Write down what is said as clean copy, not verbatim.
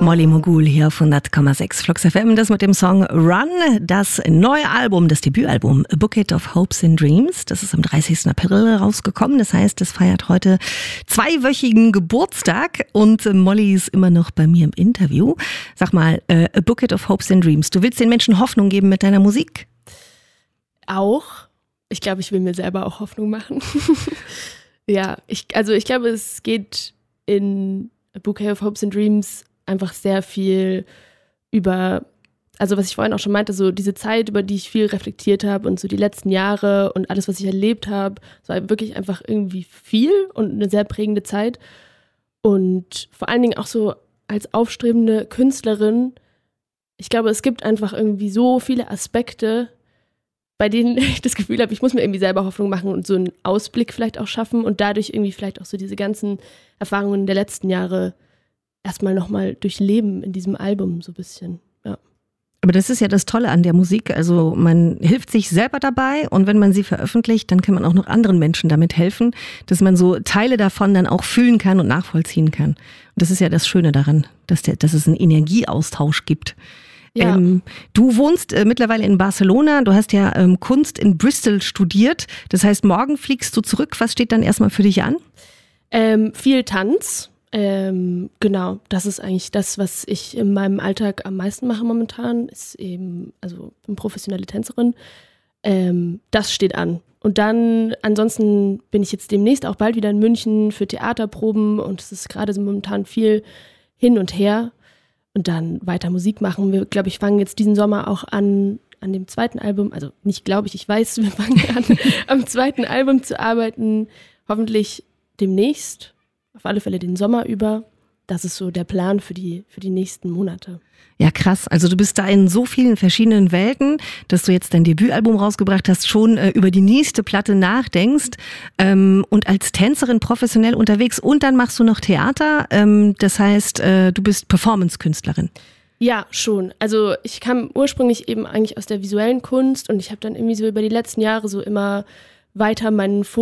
Molly Mogul hier auf 100,6 Flux FM, das mit dem Song Run, das neue Album, das Debütalbum A Bucket of Hopes and Dreams, das ist am 30. April rausgekommen, das heißt, es feiert heute 2-wöchigen Geburtstag und Molly ist immer noch bei mir im Interview. Sag mal, A Bucket of Hopes and Dreams, du willst den Menschen Hoffnung geben mit deiner Musik? Auch. Ich glaube, ich will mir selber auch Hoffnung machen. Ja, ich glaube, es geht in A Bouquet of Hopes and Dreams einfach sehr viel über, also was ich vorhin auch schon meinte, so diese Zeit, über die ich viel reflektiert habe und so die letzten Jahre und alles, was ich erlebt habe, es war wirklich einfach irgendwie viel und eine sehr prägende Zeit. Und vor allen Dingen auch so als aufstrebende Künstlerin, ich glaube, es gibt einfach irgendwie so viele Aspekte, bei denen ich das Gefühl habe, ich muss mir irgendwie selber Hoffnung machen und so einen Ausblick vielleicht auch schaffen und dadurch irgendwie vielleicht auch so diese ganzen Erfahrungen der letzten Jahre erstmal nochmal durchleben in diesem Album so ein bisschen, ja. Aber das ist ja das Tolle an der Musik, also man hilft sich selber dabei und wenn man sie veröffentlicht, dann kann man auch noch anderen Menschen damit helfen, dass man so Teile davon dann auch fühlen kann und nachvollziehen kann. Und das ist ja das Schöne daran, dass es einen Energieaustausch gibt. Ja. Du wohnst mittlerweile in Barcelona, du hast ja Kunst in Bristol studiert, das heißt, morgen fliegst du zurück. Was steht dann erstmal für dich an? Viel Tanz. Genau, das ist eigentlich das, was ich in meinem Alltag am meisten mache momentan, ist eben, also ich bin professionelle Tänzerin. Das steht an. Und dann, ansonsten bin ich jetzt demnächst auch bald wieder in München für Theaterproben und es ist gerade so momentan viel hin und her. Und dann weiter Musik machen. Wir, glaube ich, fangen jetzt diesen Sommer auch an dem zweiten Album, also nicht glaube ich weiß, wir fangen an, am zweiten Album zu arbeiten, hoffentlich demnächst, auf alle Fälle den Sommer über. Das ist so der Plan für die nächsten Monate. Ja, krass. Also du bist da in so vielen verschiedenen Welten, dass du jetzt dein Debütalbum rausgebracht hast, schon über die nächste Platte nachdenkst und als Tänzerin professionell unterwegs und dann machst du noch Theater. Das heißt, du bist Performance-Künstlerin. Ja, schon. Also ich kam ursprünglich eben eigentlich aus der visuellen Kunst und ich habe dann irgendwie so über die letzten Jahre so immer weiter meinen Fokus